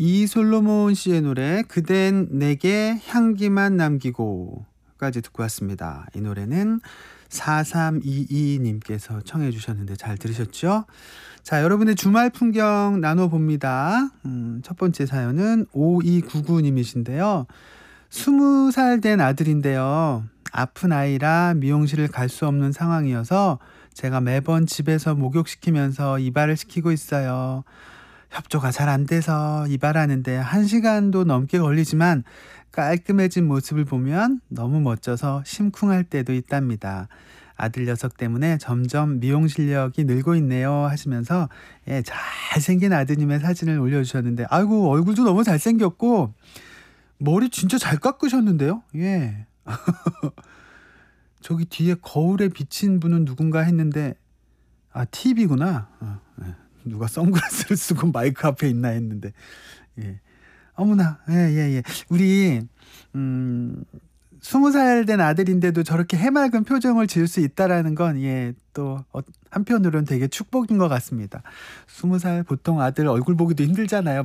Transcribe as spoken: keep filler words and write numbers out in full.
이솔로몬 씨의 노래 그댄 내게 향기만 남기고까지 듣고 왔습니다. 이 노래는 사삼이이 님께서 청해 주셨는데 잘 들으셨죠? 자, 여러분의 주말 풍경 나눠봅니다. 음, 첫 번째 사연은 오이구구 님이신데요. 스무 살 된 아들인데요. 아픈 아이라 미용실을 갈 수 없는 상황이어서 제가 매번 집에서 목욕시키면서 이발을 시키고 있어요. 협조가 잘 안 돼서 이발하는데 한 시간도 넘게 걸리지만 깔끔해진 모습을 보면 너무 멋져서 심쿵할 때도 있답니다. 아들 녀석 때문에 점점 미용 실력이 늘고 있네요 하시면서 예, 잘생긴 아드님의 사진을 올려주셨는데 아이고 얼굴도 너무 잘생겼고 머리 진짜 잘 깎으셨는데요. 예. 저기 뒤에 거울에 비친 분은 누군가 했는데 아 티비구나. 어, 예. 누가 선글라스를 쓰고 마이크 앞에 있나 했는데 예. 어머나 예예예 예, 예. 우리 음 스무 살 된 아들인데도 저렇게 해맑은 표정을 지을 수 있다라는 건 예 또 어, 한편으로는 되게 축복인 것 같습니다. 스무 살 보통 아들 얼굴 보기도 힘들잖아요.